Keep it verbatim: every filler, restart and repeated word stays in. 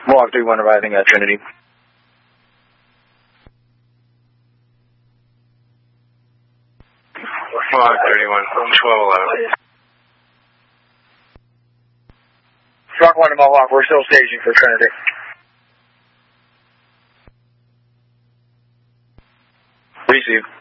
Mohawk three one arriving at Trinity. Mohawk thirty-one, twelve eleven. Rock one to Mohawk, we're still staging for Trinity. Receive.